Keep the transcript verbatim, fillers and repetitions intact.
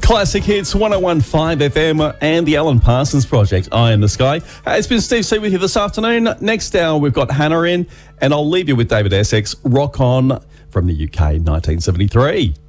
Classic Hits, one oh one point five F M and the Alan Parsons Project, Eye in the Sky. Uh, it's been Steve C with you this afternoon. Next hour, we've got Hannah in, and I'll leave you with David Essex, Rock On from the U K, nineteen seventy-three.